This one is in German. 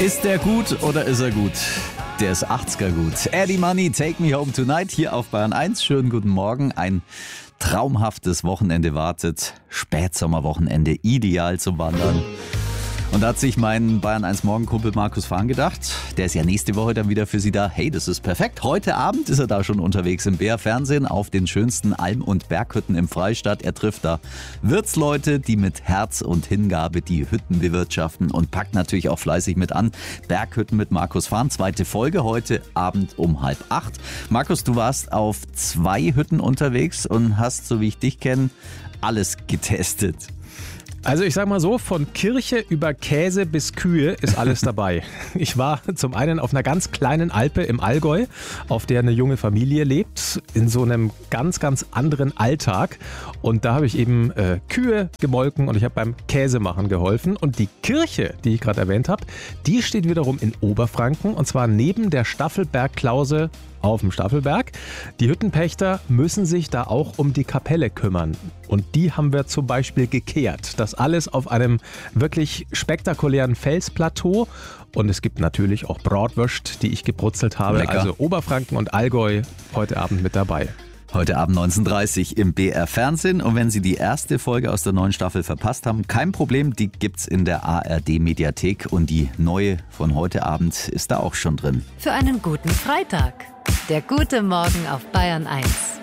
Ist der gut oder ist er gut? Der ist 80er gut. Eddie Money, Take Me Home Tonight hier auf Bayern 1. Schönen guten Morgen. Ein traumhaftes Wochenende wartet. Spätsommerwochenende, ideal zum Wandern. Und da hat sich mein Bayern 1 Morgenkumpel Markus Fahn gedacht, der ist ja nächste Woche dann wieder für Sie da. Hey, das ist perfekt. Heute Abend ist er da schon unterwegs im BR Fernsehen auf den schönsten Alm- und Berghütten im Freistaat. Er trifft da Wirtsleute, die mit Herz und Hingabe die Hütten bewirtschaften und packt natürlich auch fleißig mit an. Berghütten mit Markus Fahn, zweite Folge heute Abend um 7:30. Markus, du warst auf 2 Hütten unterwegs und hast, so wie ich dich kenne, alles getestet. Also ich sag mal so, von Kirche über Käse bis Kühe ist alles dabei. Ich war zum einen auf einer ganz kleinen Alpe im Allgäu, auf der eine junge Familie lebt, in so einem ganz, ganz anderen Alltag. Und da habe ich eben Kühe gemolken und ich habe beim Käsemachen geholfen. Und die Kirche, die ich gerade erwähnt habe, die steht wiederum in Oberfranken und zwar neben der Staffelberg-Klause auf dem Staffelberg. Die Hüttenpächter müssen sich da auch um die Kapelle kümmern. Und die haben wir zum Beispiel gekehrt. Das alles auf einem wirklich spektakulären Felsplateau. Und es gibt natürlich auch Bratwürst, die ich gebrutzelt habe. Lecker. Also Oberfranken und Allgäu heute Abend mit dabei. Heute Abend 19:30 im BR Fernsehen. Und wenn Sie die erste Folge aus der neuen Staffel verpasst haben, kein Problem, die gibt's in der ARD Mediathek. Und die neue von heute Abend ist da auch schon drin. Für einen guten Freitag. Der gute Morgen auf Bayern 1.